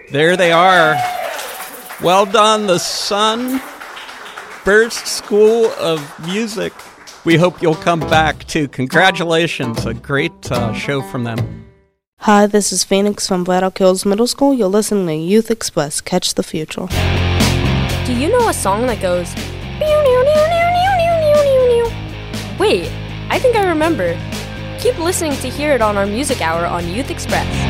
There they are. Well done, the Sunburst School of Music. We hope you'll come back, too. Congratulations. A great show from them. Hi, this is Phoenix from Black Elk Hills Middle School. You're listening to Youth Express. Catch the future. Do you know a song that goes... Wait, I think I remember. Keep listening to hear it on our music hour on Youth Express.